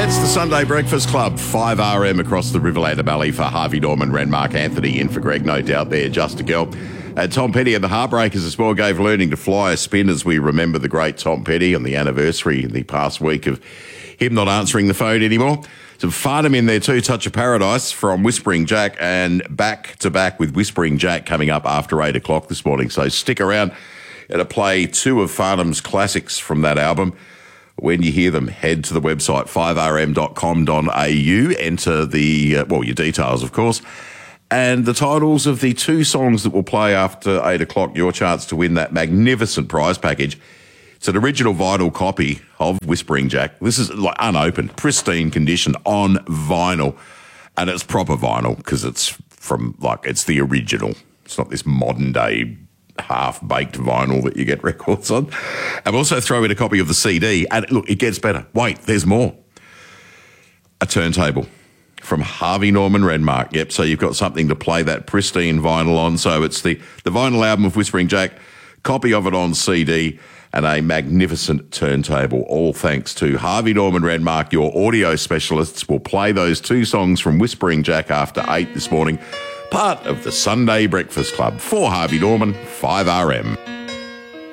That's the Sunday Breakfast Club, 5RM across the Riverland Valley for Harvey Norman, Renmark Anthony, in for Greg, no doubt there, just a girl. Tom Petty and the Heartbreakers as well gave Learning to Fly a spin as we remember the great Tom Petty on the anniversary in the past week of him not answering the phone anymore. Some Farnham in there too, Touch of Paradise from Whispering Jack, and back to back with Whispering Jack coming up after 8 o'clock this morning. So stick around to play two of Farnham's classics from that album. When you hear them, head to the website 5rm.com.au, enter your details, of course, and the titles of the two songs that will play after 8 o'clock, your chance to win that magnificent prize package. It's an original vinyl copy of Whispering Jack. This is like unopened, pristine condition on vinyl, and it's proper vinyl because it's it's the original. It's not this modern day half-baked vinyl that you get records on. And also throw in a copy of the CD. And look, it gets better. Wait, there's more. A turntable from Harvey Norman Renmark. Yep, so you've got something to play that pristine vinyl on. So it's the vinyl album of Whispering Jack, copy of it on CD, and a magnificent turntable, all thanks to Harvey Norman Renmark. Your audio specialists will play those two songs from Whispering Jack after 8 this morning. Part of the Sunday Breakfast Club for Harvey Norman, 5RM.